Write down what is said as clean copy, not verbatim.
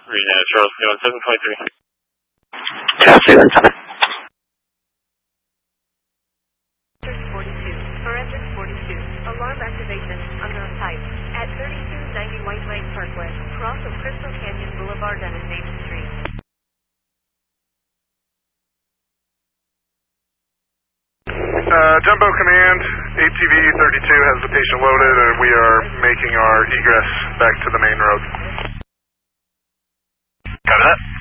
Charles 31723. Charles 317. Forensic 42. Alarm activation, unknown type. At 3290 White Lake Parkway, cross of Crystal Canyon Boulevard and Davis Street. Jumbo Command, ATV 32 has the patient loaded, and we are making our egress back to the main road. Copy that.